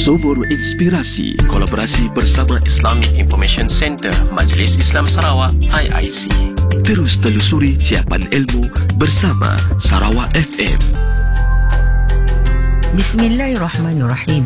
Sumur Inspirasi, kolaborasi bersama Islamic Information Center Majlis Islam Sarawak IIC. Terus telusuri ciapan ilmu bersama Sarawak FM. Bismillahirrahmanirrahim.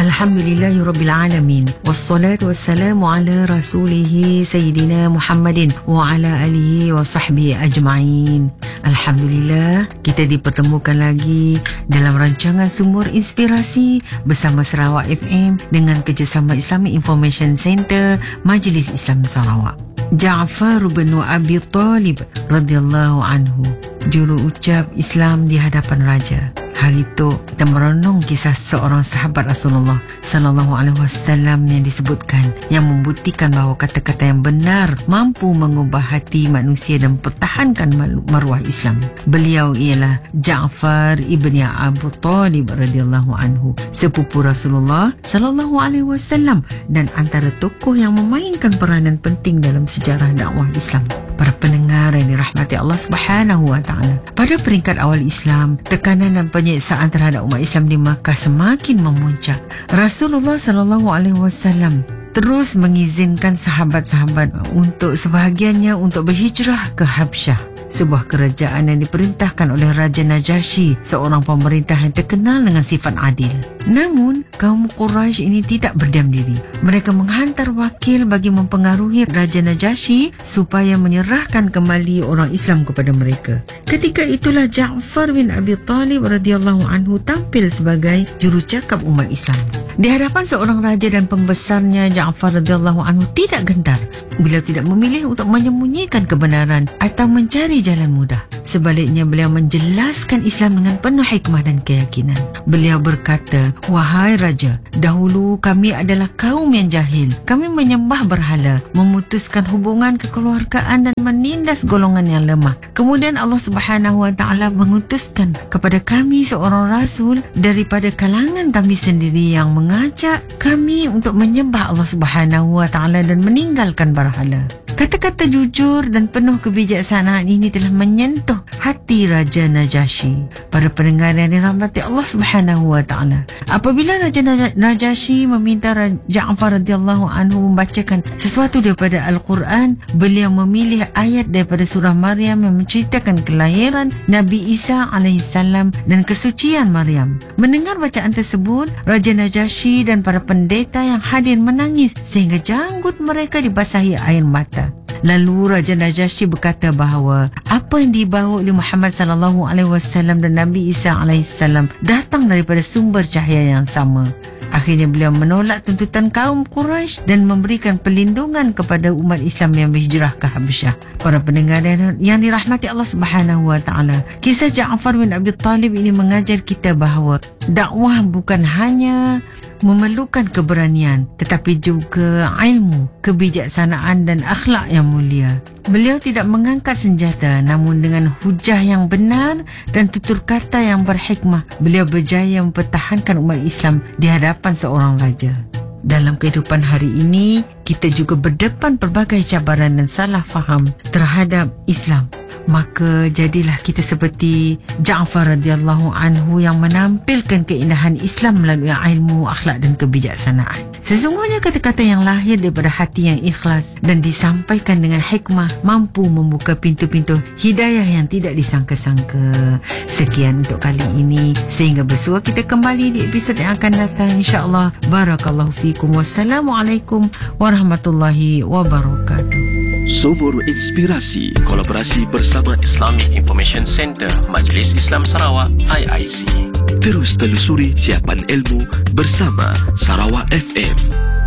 Alhamdulillahirrabbilalamin. Wassalatu wassalamu ala rasulihi Sayyidina Muhammadin wa ala alihi wa sahbihi ajma'in. Alhamdulillah, kita dipertemukan lagi dalam rancangan Sumur Inspirasi bersama Sarawak FM dengan kerjasama Islamic Information Center Majlis Islam Sarawak. Ja'far bin Abi Talib radhiyallahu anhu, juru ucap Islam di hadapan raja. Hari itu kita merenung kisah seorang sahabat Rasulullah sallallahu alaihi wasallam yang disebutkan, yang membuktikan bahawa kata-kata yang benar mampu mengubah hati manusia dan pertahankan maruah Islam. Beliau ialah Ja'far ibn Abu Talib radhiyallahu anhu, sepupu Rasulullah sallallahu alaihi wasallam dan antara tokoh yang memainkan peranan penting dalam sejarah dakwah Islam. Para pendengar yang dirahmati Allah Subhanahu wa taala, pada peringkat awal Islam, tekanan dan penyiksaan terhadap umat Islam di Makkah semakin memuncak. Rasulullah sallallahu alaihi wasallam terus mengizinkan sahabat-sahabat untuk sebahagiannya untuk berhijrah ke Habsyah, sebuah kerajaan yang diperintahkan oleh Raja Najasyi, seorang pemerintah yang terkenal dengan sifat adil. Namun, kaum Quraisy ini tidak berdiam diri. Mereka menghantar wakil bagi mempengaruhi Raja Najasyi supaya menyerahkan kembali orang Islam kepada mereka. Ketika itulah Ja'far bin Abi Talib radhiyallahu anhu tampil sebagai jurucakap umat Islam. Di hadapan seorang raja dan pembesarnya, Ja'far radhiyallahu anhu tidak gentar. Beliau tidak memilih untuk menyembunyikan kebenaran atau mencari jalan mudah. Sebaliknya, beliau menjelaskan Islam dengan penuh hikmah dan keyakinan. Beliau berkata, "Wahai raja, dahulu kami adalah kaum yang jahil. Kami menyembah berhala, memutuskan hubungan kekeluargaan dan menindas golongan yang lemah. Kemudian Allah Subhanahu wa taala mengutuskan kepada kami seorang rasul daripada kalangan kami sendiri yang mengajak kami untuk menyembah Allah Subhanahu wa taala dan meninggalkan berhala." Kata-kata jujur dan penuh kebijaksanaan ini telah menyentuh hati Raja Najasyi. Para pendengar yang dirahmati Allah Subhanahu wa taala, apabila Raja Najasyi meminta Ja'far radhiyallahu anhu membacakan sesuatu daripada Al-Quran, beliau memilih ayat daripada surah Maryam yang menceritakan kelahiran Nabi Isa alaihissalam dan kesucian Maryam. Mendengar bacaan tersebut, Raja Najasyi dan para pendeta yang hadir menangis sehingga janggut mereka dibasahi air mata. Lalu Raja Najasyi berkata bahawa apa yang dibawa oleh Muhammad sallallahu alaihi wasallam dan Nabi Isa alaihissalam datang daripada sumber cahaya yang sama. Akhirnya beliau menolak tuntutan kaum Quraisy dan memberikan perlindungan kepada umat Islam yang berhijrah ke Habsyah. Para pendengar yang dirahmati Allah Subhanahu wa taala, kisah Ja'far bin Abi Talib ini mengajar kita bahawa dakwah bukan hanya memerlukan keberanian tetapi juga ilmu, kebijaksanaan dan akhlak yang mulia. Beliau tidak mengangkat senjata, namun dengan hujah yang benar dan tutur kata yang berhikmah, beliau berjaya mempertahankan umat Islam di hadapan seorang raja. Dalam kehidupan hari ini, kita juga berdepan pelbagai cabaran dan salah faham terhadap Islam. Maka jadilah kita seperti Ja'far radhiyallahu anhu yang menampilkan keindahan Islam melalui ilmu, akhlak dan kebijaksanaan. Sesungguhnya kata-kata yang lahir daripada hati yang ikhlas dan disampaikan dengan hikmah mampu membuka pintu-pintu hidayah yang tidak disangka-sangka. Sekian untuk kali ini. Sehingga bersua kita kembali di episod yang akan datang, insya-Allah. Barakallahu fikum. Wassalamualaikum warahmatullahi wabarakatuh. Sumur Inspirasi, kolaborasi bersama Islamic Information Center Majlis Islam Sarawak IIC. Terus telusuri ciapan ilmu bersama Sarawak FM.